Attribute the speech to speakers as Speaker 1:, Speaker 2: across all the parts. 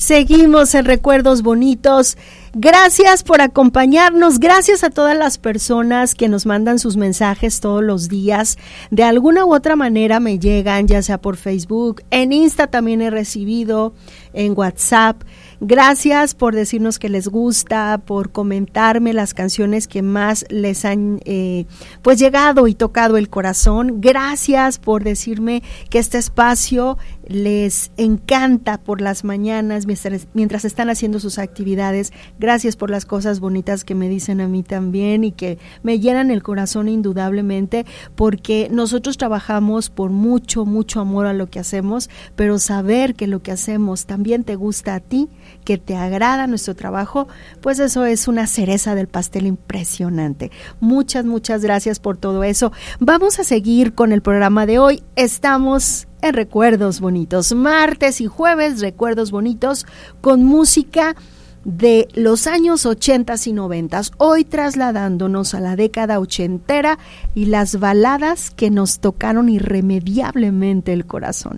Speaker 1: Seguimos en Recuerdos Bonitos. Gracias por acompañarnos, gracias a todas las personas que nos mandan sus mensajes todos los días. De alguna u otra manera me llegan, ya sea por Facebook, en Insta también he recibido, en WhatsApp. Gracias por decirnos que les gusta, por comentarme las canciones que más les han pues llegado y tocado el corazón. Gracias por decirme que este espacio les encanta por las mañanas mientras están haciendo sus actividades. Gracias por las cosas bonitas que me dicen a mí también y que me llenan el corazón indudablemente, porque nosotros trabajamos por mucho amor a lo que hacemos, pero saber que lo que hacemos también te gusta a ti, que te agrada nuestro trabajo, pues eso es una cereza del pastel impresionante. Muchas gracias por todo eso. Vamos a seguir con el programa de hoy. Estamos en Recuerdos Bonitos, martes y jueves, Recuerdos Bonitos con música de los años 80 y 90, hoy trasladándonos a la década ochentera y las baladas que nos tocaron irremediablemente el corazón.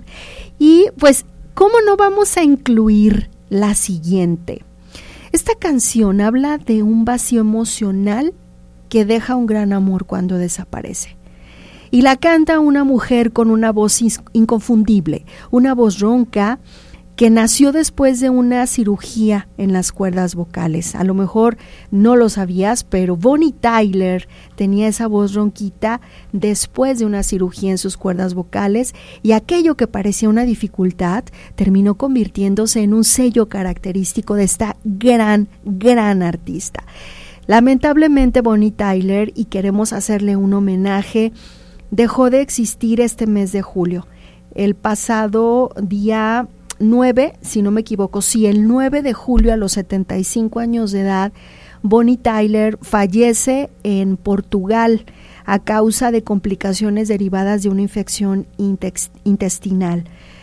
Speaker 1: Y pues, ¿cómo no vamos a incluir la siguiente? Esta canción habla de un vacío emocional que deja un gran amor cuando desaparece. Y la canta una mujer con una voz inconfundible, una voz ronca que nació después de una cirugía en las cuerdas vocales. A lo mejor no lo sabías, pero Bonnie Tyler tenía esa voz ronquita después de una cirugía en sus cuerdas vocales, y aquello que parecía una dificultad terminó convirtiéndose en un sello característico de esta gran artista. Lamentablemente Bonnie Tyler, y queremos hacerle un homenaje, dejó de existir este mes de julio. El pasado día 9, si no me equivoco, el 9 de julio a los 75 años de edad, Bonnie Tyler fallece en Portugal a causa de complicaciones derivadas de una infección intestinal.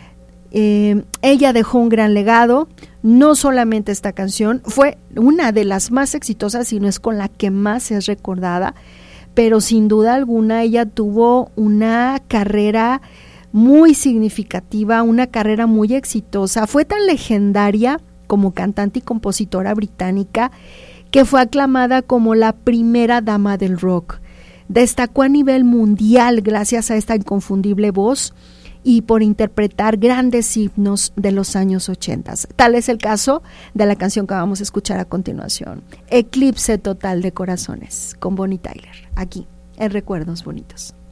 Speaker 1: Ella dejó un gran legado. No solamente esta canción fue una de las más exitosas, sino es con la que más es recordada, pero sin duda alguna ella tuvo una carrera muy significativa, una carrera muy exitosa. Fue tan legendaria como cantante y compositora británica que fue aclamada como la primera dama del rock. Destacó a nivel mundial gracias a esta inconfundible voz y por interpretar grandes himnos de los años 80. Tal es el caso de la canción que vamos a escuchar a continuación, Eclipse Total de Corazones, con Bonnie Tyler, aquí en Recuerdos Bonitos.